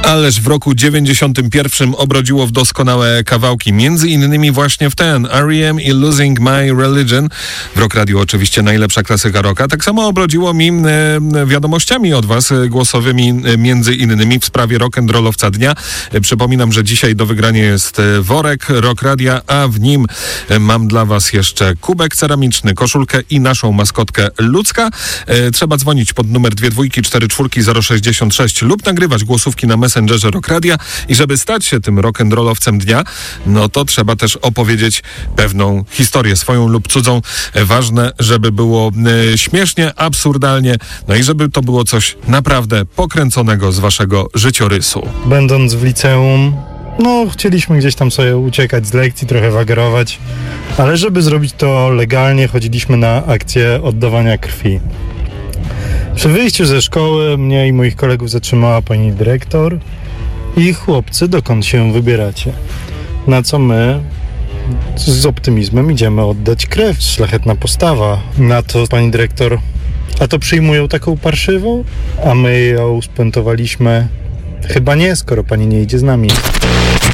Ależ w roku 91 obrodziło w doskonałe kawałki, między innymi właśnie w ten R.E.M. i Losing My Religion. W Rock Radio oczywiście najlepsza klasyka rocka. Tak samo obrodziło mi wiadomościami od was głosowymi, między innymi w sprawie rock'n'rollowca dnia. Przypominam, że dzisiaj do wygrania jest worek Rock Radia, a w nim mam dla was jeszcze kubek ceramiczny, koszulkę i naszą maskotkę Ludzka. Trzeba dzwonić pod numer 2244066 lub nagrywać głosówki na Messengerze Rock Radia i żeby stać się tym rock'n'rollowcem dnia, no to trzeba też opowiedzieć pewną historię, swoją lub cudzą. Ważne, żeby było śmiesznie, absurdalnie, no i żeby to było coś naprawdę pokręconego z waszego życiorysu. Będąc w liceum, chcieliśmy gdzieś tam sobie uciekać z lekcji, trochę wagerować, ale żeby zrobić to legalnie, chodziliśmy na akcję oddawania krwi. Przy wyjściu ze szkoły mnie i moich kolegów zatrzymała pani dyrektor i chłopcy, dokąd się wybieracie? Na co my z optymizmem idziemy oddać krew, szlachetna postawa. Na to pani dyrektor, a to przyjmują taką parszywą? A my ją spuentowaliśmy, chyba nie, skoro pani nie idzie z nami.